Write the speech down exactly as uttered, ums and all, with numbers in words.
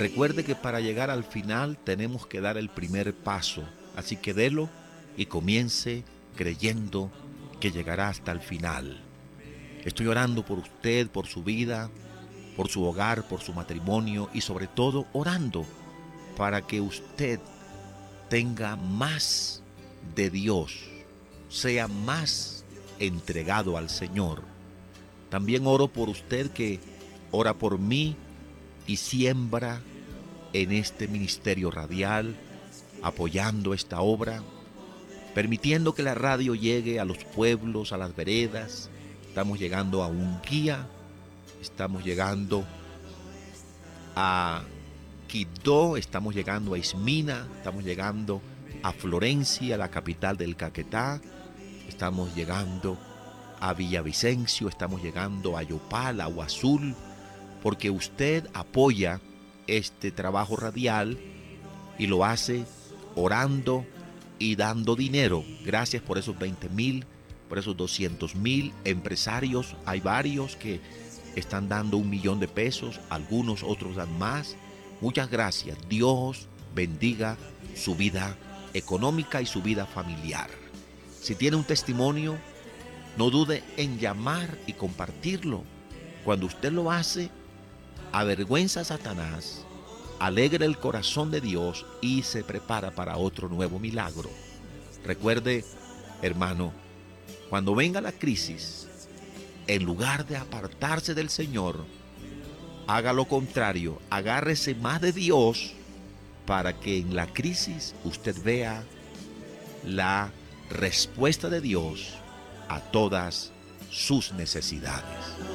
Recuerde que para llegar al final tenemos que dar el primer paso, así que délo y comience creyendo que llegará hasta el final. Estoy orando por usted, por su vida, por su hogar, por su matrimonio y sobre todo orando para que usted tenga más de Dios, sea más entregado al Señor. También oro por usted que ora por mí y siembra en este ministerio radial, apoyando esta obra, permitiendo que la radio llegue a los pueblos, a las veredas. Estamos llegando a Unguía, estamos llegando a Quibdó, estamos llegando a Ismina, estamos llegando a Florencia, la capital del Caquetá, estamos llegando a Villavicencio, estamos llegando a Yopal, a Agua Azul, porque usted apoya este trabajo radial y lo hace orando y dando dinero. Gracias por esos veinte mil, por esos doscientos mil empresarios. Hay varios que están dando un millón de pesos, algunos otros dan más. Muchas gracias. Dios bendiga su vida económica y su vida familiar. Si tiene un testimonio, no dude en llamar y compartirlo. Cuando usted lo hace, avergüenza a Satanás, alegra el corazón de Dios y se prepara para otro nuevo milagro. Recuerde, hermano, cuando venga la crisis, en lugar de apartarse del Señor, haga lo contrario, agárrese más de Dios para que en la crisis usted vea la respuesta de Dios a todas sus necesidades.